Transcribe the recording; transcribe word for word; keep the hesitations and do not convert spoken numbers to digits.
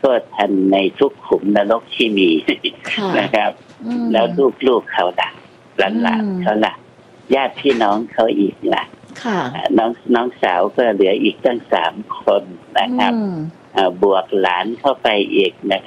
โทษทันในทุกขุมนรกที่มีนะครับแล้วลูกๆเขาล่ะหลานๆเขาล่ะญาติพี่น้องเขาอีกล่ะน้องน้องสาวก็เหลืออีกตั้งสามคนนะครับบวกหลานเข้าไปอีกนะ